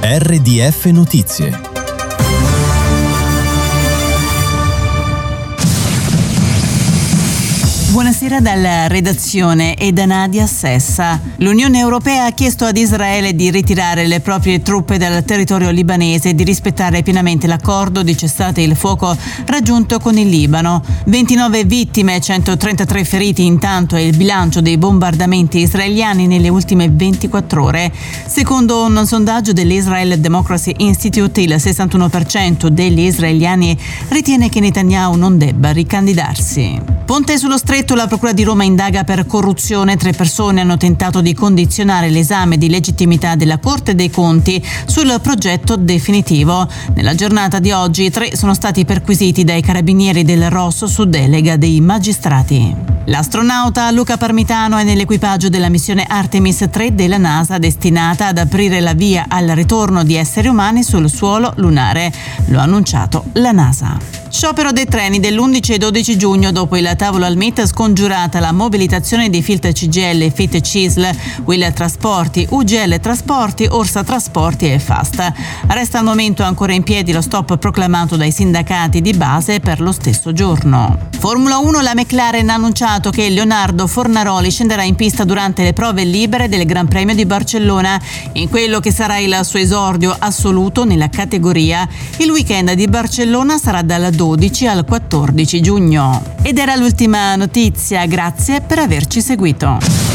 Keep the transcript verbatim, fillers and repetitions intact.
R D F Notizie. Buonasera dalla redazione e da Nadia Sessa. L'Unione Europea ha chiesto ad Israele di ritirare le proprie truppe dal territorio libanese e di rispettare pienamente l'accordo di cessate il fuoco raggiunto con il Libano. ventinove vittime e centotrentatré feriti intanto è il bilancio dei bombardamenti israeliani nelle ultime ventiquattro ore. Secondo un sondaggio dell'Israel Democracy Institute, il sessantuno per cento degli israeliani ritiene che Netanyahu non debba ricandidarsi. Ponte sullo Stretto, la Procura di Roma indaga per corruzione. Tre persone hanno tentato di condizionare l'esame di legittimità della Corte dei Conti sul progetto definitivo. Nella giornata di oggi tre sono stati perquisiti dai carabinieri del Rosso su delega dei magistrati. L'astronauta Luca Parmitano è nell'equipaggio della missione Artemis tre della NASA, destinata ad aprire la via al ritorno di esseri umani sul suolo lunare. Lo ha annunciato la NASA. Sciopero dei treni dell'undici e dodici giugno. Dopo il tavolo al M I T, scongiurata la mobilitazione di Filt C G I L, F I T C I S L, Will Trasporti, U G L Trasporti, Orsa Trasporti e Fast. Resta al momento ancora in piedi lo stop proclamato dai sindacati di base per lo stesso giorno. Formula uno, la McLaren ha annunciato che Leonardo Fornaroli scenderà in pista durante le prove libere del Gran Premio di Barcellona, in quello che sarà il suo esordio assoluto nella categoria. Il weekend di Barcellona sarà dal dodici al quattordici giugno. Ed era l'ultima notizia, grazie per averci seguito.